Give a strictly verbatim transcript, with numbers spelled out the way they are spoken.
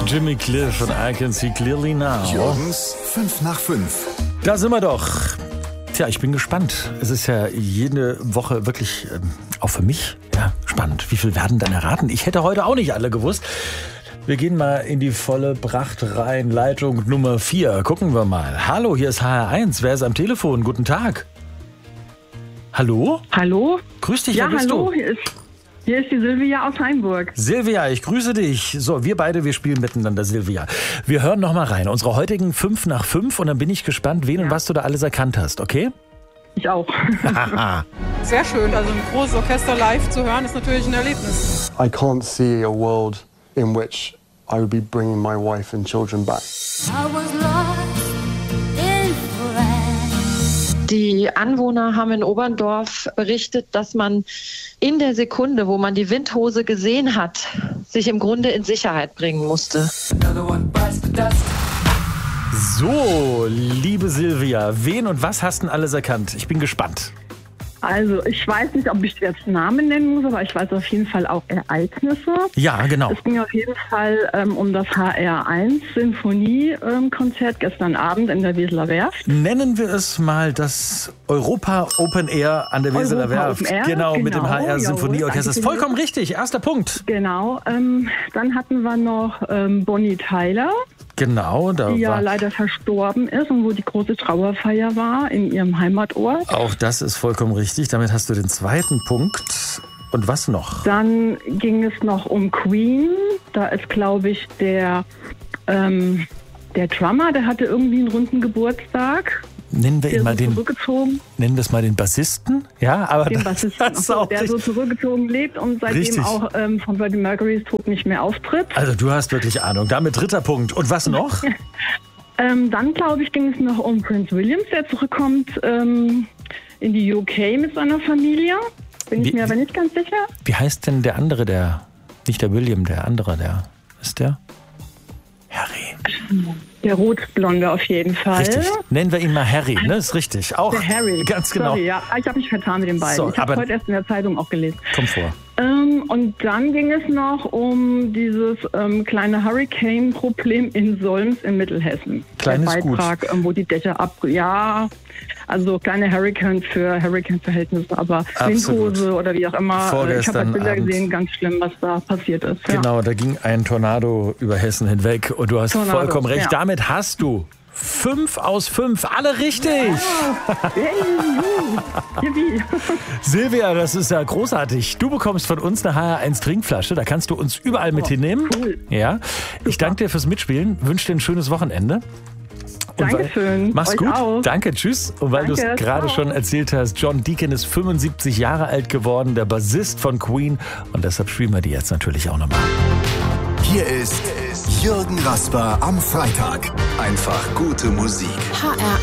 Jimmy Cliff und I Can See Clearly Now. Jürgens fünf nach fünf. Da sind wir doch. Tja, ich bin gespannt. Es ist ja jede Woche wirklich, ähm, auch für mich, ja, spannend. Wie viel werden dann erraten? Ich hätte heute auch nicht alle gewusst. Wir gehen mal in die volle Pracht rein. Leitung Nummer vier. Gucken wir mal. Hallo, hier ist H R eins. Wer ist am Telefon? Guten Tag. Hallo? Hallo? Grüß dich, ja, wer bist hallo, du? Hier ist, hier ist die Silvia aus Heimburg. Silvia, ich grüße dich. So, wir beide, wir spielen miteinander, Silvia. Wir hören noch mal rein. Unsere heutigen fünf nach fünf und dann bin ich gespannt, wen ja. und was du da alles erkannt hast, okay? Ich auch. Sehr schön. Also ein großes Orchester live zu hören, ist natürlich ein Erlebnis. I can't see a world in which I would be bringing my wife and children back. I was lost in France. Die Anwohner haben in Oberndorf berichtet, dass man in der Sekunde, wo man die Windhose gesehen hat, sich im Grunde in Sicherheit bringen musste. So, liebe Silvia, wen und was hast du denn alles erkannt? Ich bin gespannt. Also, ich weiß nicht, ob ich jetzt Namen nennen muss, aber ich weiß auf jeden Fall auch Ereignisse. Ja, genau. Es ging auf jeden Fall ähm, um das H R eins Sinfonie-Konzert gestern Abend in der Weseler Werft. Nennen wir es mal das Europa Open Air an der Weseler Europa Werft. Open Air, genau, genau, mit dem H R Sinfonieorchester. jawohl, Vollkommen richtig, erster Punkt. Genau. Ähm, dann hatten wir noch ähm, Bonnie Tyler. Genau, da die ja war leider verstorben ist und wo die große Trauerfeier war in ihrem Heimatort. Auch das ist vollkommen richtig. Damit hast du den zweiten Punkt. Und was noch? Dann ging es noch um Queen. Da ist, glaube ich, der, ähm, der Drummer, der hatte irgendwie einen runden Geburtstag. Nennen wir ihn mal den, zurückgezogen. nennen wir es mal den Bassisten, ja, aber den das, Bassisten, das ist auch der so zurückgezogen lebt und seitdem richtig. auch ähm, von Freddie Mercurys Tod nicht mehr auftritt. Also du hast wirklich Ahnung. Damit dritter Punkt. Und was noch? ähm, dann, glaube ich, ging es noch um Prince Williams, der zurückkommt ähm, in die U K mit seiner Familie. Bin ich wie, mir aber nicht ganz sicher. Wie heißt denn der andere, der, nicht der William, der andere, der ist der? Harry. Der Rotblonde auf jeden Fall. Richtig. Nennen wir ihn mal Harry, ne? Ist richtig. Auch der Harry. Ganz genau. Sorry, ja. Ich habe mich vertan mit den beiden. So, ich habe heute erst in der Zeitung auch gelesen. Komm vor. Ähm, und dann ging es noch um dieses ähm, kleine Hurricane-Problem in Solms in Mittelhessen. Kleines der Beitrag, gut. Ähm, wo die Dächer ab... Ja, also kleine Hurricane für Hurricane-Verhältnisse, aber Absolut. Windhose oder wie auch immer. Vorgestern ich habe halt Bilder Abend. gesehen, ganz schlimm, was da passiert ist. Ja. Genau, da ging ein Tornado über Hessen hinweg und du hast Tornado, vollkommen recht. ja. Damit hast du fünf aus fünf, alle richtig. Ja. Hey, juhu. Silvia, das ist ja großartig. Du bekommst von uns eine H R eins Trinkflasche, da kannst du uns überall mit Oh, hinnehmen. cool. Ja. Ich danke dir fürs Mitspielen, wünsche dir ein schönes Wochenende. Und Dankeschön. Weil, mach's Euch gut. auch. Danke, tschüss. Und weil du es Danke, gerade ciao. schon erzählt hast, John Deacon ist fünfundsiebzig Jahre alt geworden, der Bassist von Queen. Und deshalb spielen wir die jetzt natürlich auch nochmal. Hier ist Jürgen Rasper am Freitag. Einfach gute Musik. H R